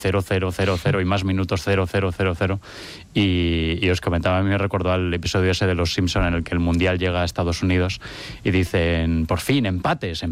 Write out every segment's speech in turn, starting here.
0-0-0-0 y más minutos 0-0-0-0 y os comentaba, a mí me recordó al episodio ese de Los Simpson en el que el Mundial llega a Estados Unidos y dicen, por fin, empates,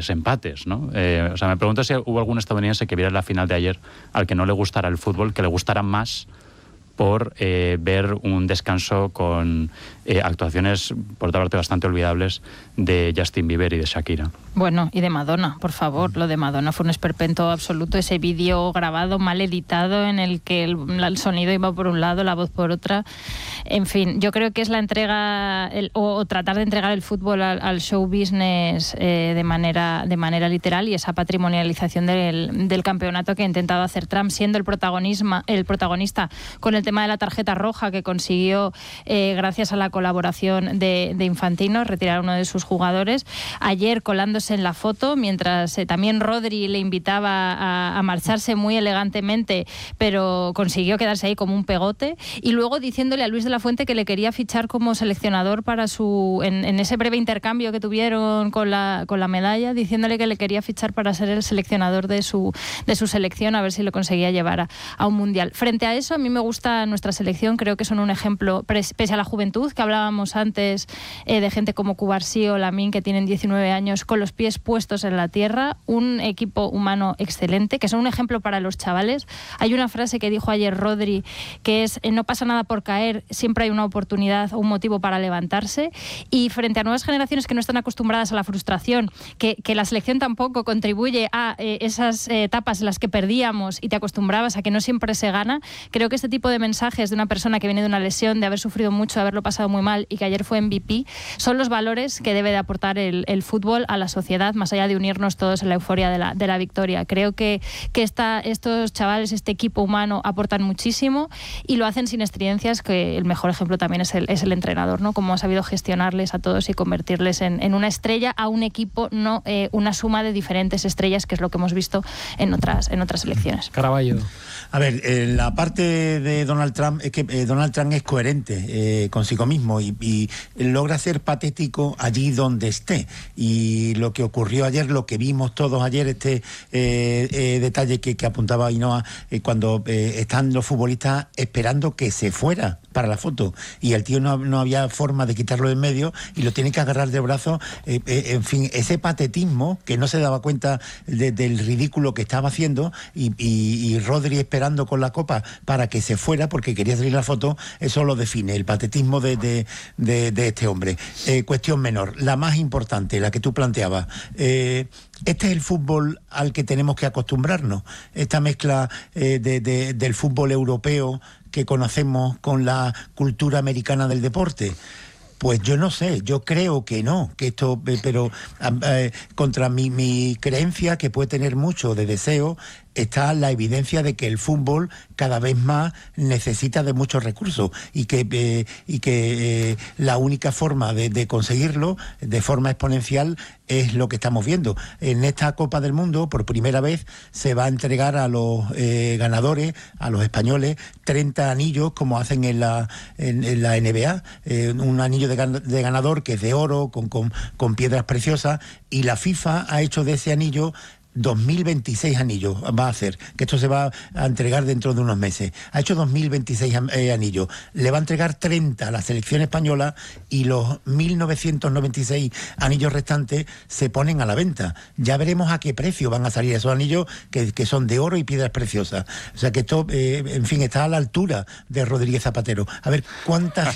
¿no? O sea, me pregunto si hubo algún estadounidense que viera la final de ayer al que no le gustara el fútbol, que le gustara más por ver un descanso con actuaciones, por otra parte, bastante olvidables de Justin Bieber y de Shakira. Bueno, y de Madonna, por favor. Lo de Madonna fue un esperpento absoluto. Ese vídeo grabado, mal editado, en el que el sonido iba por un lado, la voz por otra. En fin, yo creo que es la entrega, o tratar de entregar el fútbol al show business de manera literal, y esa patrimonialización del campeonato que ha intentado hacer Trump, siendo el protagonista con el tema de la tarjeta roja que consiguió gracias a la colaboración de Infantino, retirar a uno de sus jugadores. Ayer colándose en la foto, mientras también Rodri le invitaba a marcharse muy elegantemente, pero consiguió quedarse ahí como un pegote, y luego diciéndole a Luis de la Fuente que le quería fichar como seleccionador para en ese breve intercambio que tuvieron con la medalla, diciéndole que le quería fichar para ser el seleccionador de su selección, a ver si lo conseguía llevar a un mundial. Frente a eso, a mí me gusta nuestra selección, creo que son un ejemplo, pese a la juventud que hablábamos antes, de gente como Cubarsí o Lamine, que tienen 19 años, con los pies puestos en la tierra, un equipo humano excelente, que son un ejemplo para los chavales. Hay una frase que dijo ayer Rodri, que es, no pasa nada por caer, siempre hay una oportunidad o un motivo para levantarse, y frente a nuevas generaciones que no están acostumbradas a la frustración, que la selección tampoco contribuye a esas etapas en las que perdíamos y te acostumbrabas a que no siempre se gana, creo que este tipo de mensajes de una persona que viene de una lesión, de haber sufrido mucho, de haberlo pasado muy mal y que ayer fue MVP, son los valores que debe de aportar el fútbol a la sociedad, más allá de unirnos todos en la euforia de la victoria. Creo que estos chavales, este equipo humano, aportan muchísimo y lo hacen sin estridencias, que el mejor ejemplo también es el entrenador, ¿no? Cómo ha sabido gestionarles a todos y convertirles en una estrella, a un equipo, no una suma de diferentes estrellas, que es lo que hemos visto en otras selecciones. Caraballo. A ver, la parte de Donald Trump es que Donald Trump es coherente consigo mismo y logra ser patético allí donde esté. Y lo que ocurrió ayer, lo que vimos todos ayer, detalle que apuntaba Ainhoa, cuando están los futbolistas esperando que se fuera para la foto y el tío no había forma de quitarlo de en medio y lo tiene que agarrar de brazo, en fin, ese patetismo, que no se daba cuenta del ridículo que estaba haciendo, y Rodri esperando con la copa para que se fuera porque quería salir la foto, eso lo define, el patetismo de este hombre. Cuestión menor, la más importante, la que tú planteabas, este es el fútbol al que tenemos que acostumbrarnos, esta mezcla del fútbol europeo que conocemos con la cultura americana del deporte. Pues yo no sé, yo creo que no, que esto, pero contra mi creencia, que puede tener mucho de deseo, está la evidencia de que el fútbol cada vez más necesita de muchos recursos y que la única forma de conseguirlo de forma exponencial es lo que estamos viendo. En esta Copa del Mundo, por primera vez, se va a entregar a los ganadores, a los españoles, 30 anillos, como hacen en la NBA, un anillo de ganador que es de oro, con piedras preciosas, y la FIFA ha hecho de ese anillo 2026 anillos, va a hacer, que esto se va a entregar dentro de unos meses. Ha hecho 2026 anillos, le va a entregar 30 a la selección española y los 1996 anillos restantes se ponen a la venta. Ya veremos a qué precio van a salir esos anillos que son de oro y piedras preciosas. O sea que esto, en fin, está a la altura de Rodríguez Zapatero. A ver, cuánta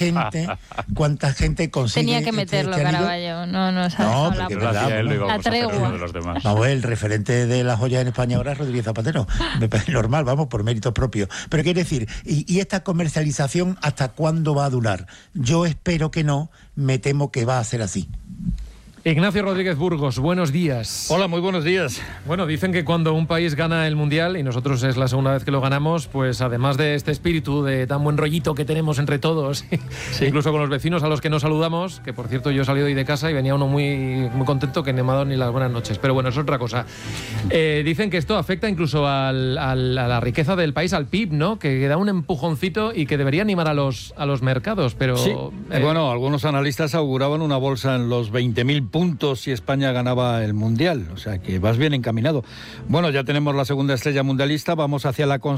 gente consigue. Tenía que meterlo, Caraballo. No, porque la tregua. Vamos, el referente de las joyas en España ahora es Rodríguez Zapatero. Me parece normal, vamos, por méritos propios. Pero quiero decir, ¿y esta comercialización hasta cuándo va a durar? Yo espero que no, me temo que va a ser así. Ignacio Rodríguez Burgos, buenos días. Hola, muy buenos días. Bueno, dicen que cuando un país gana el Mundial, y nosotros es la segunda vez que lo ganamos, pues además de este espíritu de tan buen rollito que tenemos entre todos, sí, incluso con los vecinos a los que nos saludamos, que por cierto yo he salido hoy de casa y venía uno muy, muy contento, que no me ha dado ni las buenas noches, pero bueno, es otra cosa. Dicen que esto afecta incluso a la riqueza del país, al PIB, ¿no? Que da un empujoncito y que debería animar a los mercados, pero... Sí. Bueno, algunos analistas auguraban una bolsa en los 20.000 puntos si España ganaba el Mundial. O sea que vas bien encaminado. Bueno, ya tenemos la segunda estrella mundialista, vamos hacia la